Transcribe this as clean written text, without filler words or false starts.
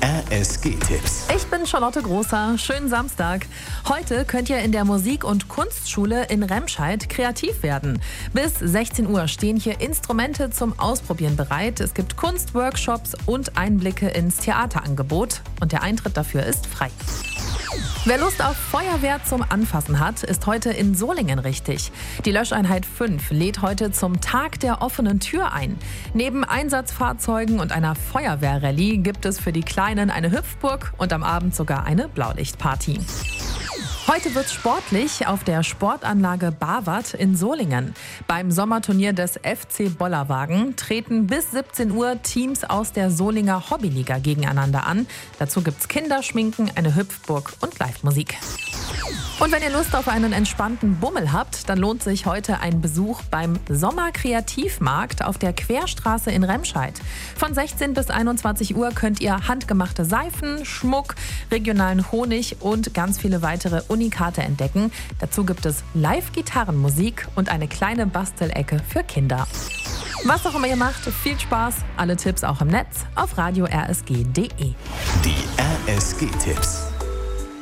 RSG-Tipps. Ich bin Charlotte Großer. Schönen Samstag. Heute könnt ihr in der Musik- und Kunstschule in Remscheid kreativ werden. Bis 16 Uhr stehen hier Instrumente zum Ausprobieren bereit. Es gibt Kunstworkshops und Einblicke ins Theaterangebot. Und der Eintritt dafür ist frei. Wer Lust auf Feuerwehr zum Anfassen hat, ist heute in Solingen richtig. Die Löscheinheit 5 lädt heute zum Tag der offenen Tür ein. Neben Einsatzfahrzeugen und einer Feuerwehrrallye gibt es für die Kleinen eine Hüpfburg und am Abend sogar eine Blaulichtparty. Heute wird's sportlich auf der Sportanlage Barwart in Solingen. Beim Sommerturnier des FC Bollerwagen treten bis 17 Uhr Teams aus der Solinger Hobbyliga gegeneinander an. Dazu gibt's Kinderschminken, eine Hüpfburg und Live-Musik. Und wenn ihr Lust auf einen entspannten Bummel habt, dann lohnt sich heute ein Besuch beim Sommerkreativmarkt auf der Querstraße in Remscheid. Von 16 bis 21 Uhr könnt ihr handgemachte Seifen, Schmuck, regionalen Honig und ganz viele weitere Unikate entdecken. Dazu gibt es Live-Gitarrenmusik und eine kleine Bastelecke für Kinder. Was auch immer ihr macht, viel Spaß. Alle Tipps auch im Netz auf radio-rsg.de. Die RSG-Tipps.